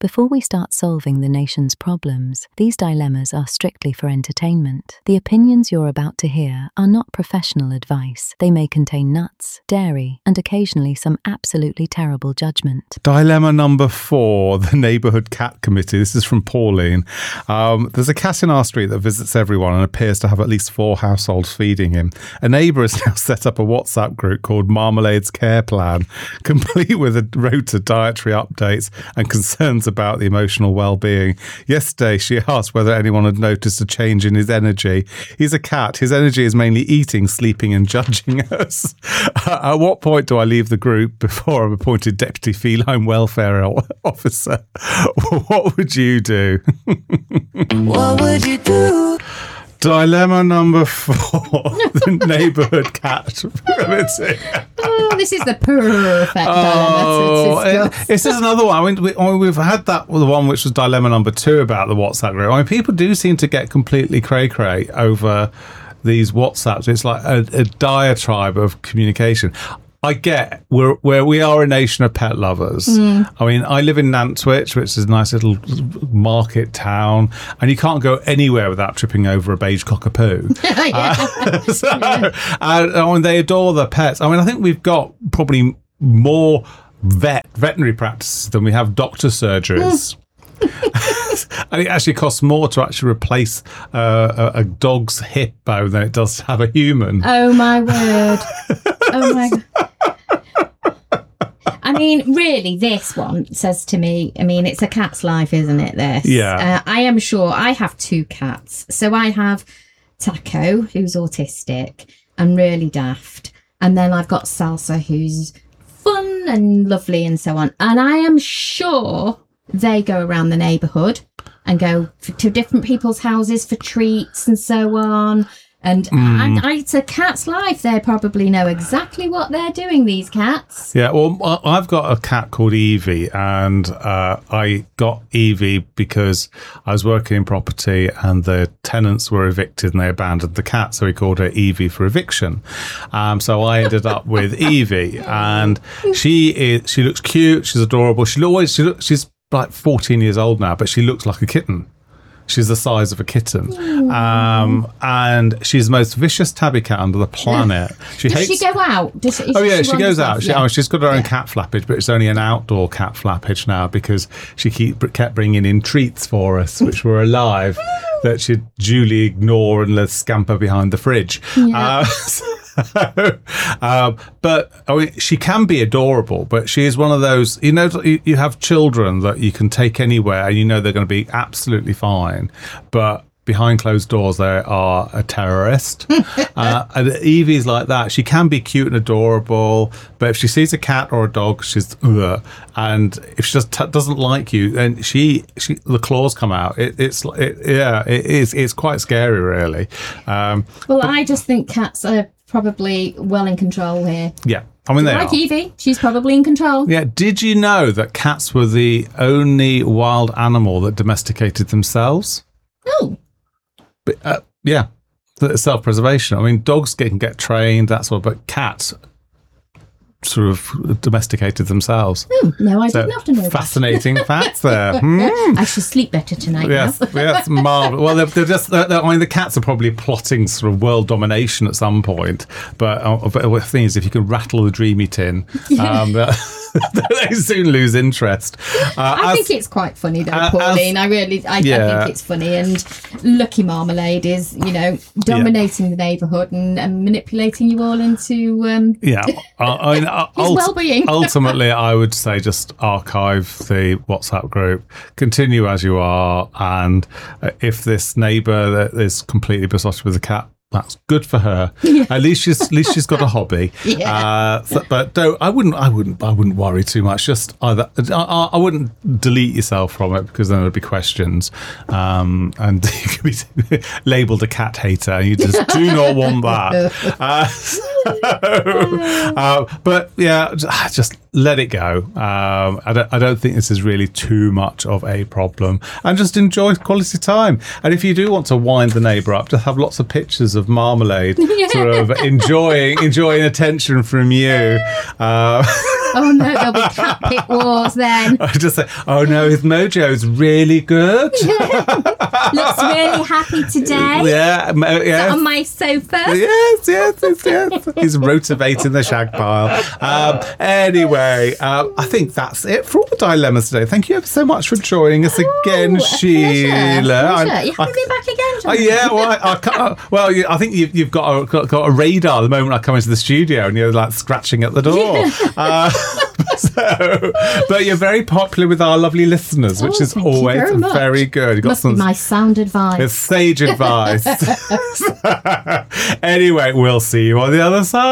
Before we start solving the nation's problems, these dilemmas are strictly for entertainment. The opinions you're about to hear are not professional advice. They may contain nuts, dairy, and occasionally some absolutely terrible judgment. Dilemma number 4, the Neighbourhood Cat Committee. This is from Pauline. There's a cat in our street that visits everyone and appears to have at least 4 households feeding him. A neighbour has now set up a WhatsApp group called Marmalade's Care Plan, complete with a rota dietary updates and concerns about the emotional well-being. Yesterday, she asked whether anyone had noticed a change in his energy. He's a cat. His energy is mainly eating, sleeping and judging us. At what point do I leave the group before I'm appointed Deputy Feline Welfare Officer? What would you do? What would you do? Dilemma number 4, the Neighbourhood Cat Committee. Oh, this is the perfect dilemma to discuss. This is another one. I mean, we've had that the one which was dilemma number 2 about the WhatsApp group. I mean, people do seem to get completely cray-cray over these WhatsApps. It's like a diatribe of communication. I get where we are a nation of pet lovers. I mean, I live in Nantwich, which is a nice little market town, and you can't go anywhere without tripping over a beige cockapoo. And they adore their pets. I mean, I think we've got probably more veterinary practices than we have doctor surgeries. And it actually costs more to actually replace a dog's hip bone than it does to have a human. Oh my word. Oh my God. I mean, really, this one says to me, I mean, it's a cat's life, isn't it, this? Yeah. I am sure I have 2 cats. So I have Taco, who's autistic and really daft. And then I've got Salsa, who's fun and lovely and so on. And I am sure they go around the neighbourhood and go to different people's houses for treats and so on. And it's a cat's life. They probably know exactly what they're doing, these cats. Yeah, well, I've got a cat called Evie, and I got Evie because I was working in property and the tenants were evicted and they abandoned the cat, so we called her Evie for eviction. So I ended up with Evie, and she looks cute, she's adorable. She's like 14 years old now, but she looks like a kitten. She's the size of a kitten. And she's the most vicious tabby cat under the planet. Does she go out? She goes out. She's got her own cat flappage, but it's only an outdoor cat flappage now because she kept bringing in treats for us, which were alive, that she'd duly ignore and let scamper behind the fridge. Yeah. But I mean, she can be adorable, but she is one of those, you have children that you can take anywhere and they're going to be absolutely fine, but behind closed doors they are a terrorist. And Evie's like that. She can be cute and adorable, but if she sees a cat or a dog, she's and if she just doesn't like you, then the claws come out. It's quite scary, really. I just think cats are probably well in control here. Yeah. I mean, they like are. Evie, she's probably in control. Yeah. Did you know that cats were the only wild animal that domesticated themselves? Oh. But, yeah. Self-preservation. I mean, dogs can get trained, that sort of, but cats sort of domesticated themselves. No, I didn't have to know fascinating that. facts there. I should sleep better tonight. Yes, marvelous. Well, the cats are probably plotting sort of world domination at some point. But the thing is, if you can rattle the dreamy tin, they soon lose interest. I think it's quite funny though, Pauline. I think it's funny. And Lucky Marmalade is, dominating the neighbourhood and manipulating you all into his well-being. Ultimately, I would say just archive the WhatsApp group, continue as you are, and if this neighbour that is completely besotted with a cat, that's good for her. Yeah. At least she's got a hobby. Yeah. But I wouldn't worry too much. Just either I wouldn't delete yourself from it, because then there'd be questions, and you could be labelled a cat hater, and you just do not want that. But yeah, just let it go. I don't think this is really too much of a problem, and just enjoy quality time. And if you do want to wind the neighbour up, just have lots of pictures of Marmalade, sort of enjoying attention from you. Oh no, there'll be cat pick wars then. I just say, oh no, his mojo's really good. Looks really happy today. Yeah. On my sofa. Yes. He's rotivating the shag pile. Anyway, I think that's it for all the dilemmas today. Thank you ever so much for joining us again, Sheila. Pleasure. You haven't been back again, Jonathan. I think you've got a radar the moment I come into the studio, and you're like scratching at the door. But you're very popular with our lovely listeners, which is always very good. You've got Must be my sound advice. It's sage advice. Anyway, we'll see you on the other side.